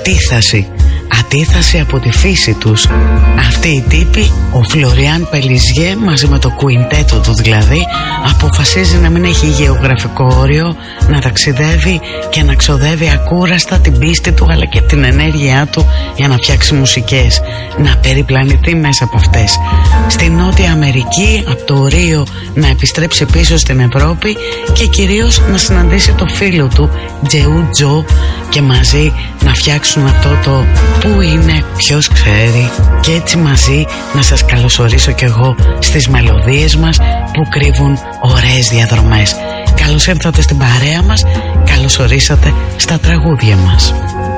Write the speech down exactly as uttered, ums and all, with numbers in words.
αντίθαση. Αντίθαση από τη φύση τους. Αυτοί οι τύποι, ο Φλωριάν Πελιζιέ μαζί με το κουιντέτο του δηλαδή, αποφασίζει να μην έχει γεωγραφικό όριο, να ταξιδεύει και να ξοδεύει ακούραστα την πίστη του αλλά και την ενέργειά του για να φτιάξει μουσικές, να περιπλανηθεί μέσα από αυτές. Στη Νότια Αμερική, από το Ρίο να επιστρέψει πίσω στην Ευρώπη και κυρίως να συναντήσει το φίλο του Τζεού Τζο και μαζί να φτιάξουν αυτό το «Πού είναι, ποιος ξέρει», και έτσι μαζί να σας καλωσορίσω κι εγώ στις μελωδίες μας που κρύβουν ωραίες διαδρομές. Καλώς ήρθατε στην παρέα μας, καλώς ορίσατε στα τραγούδια μας.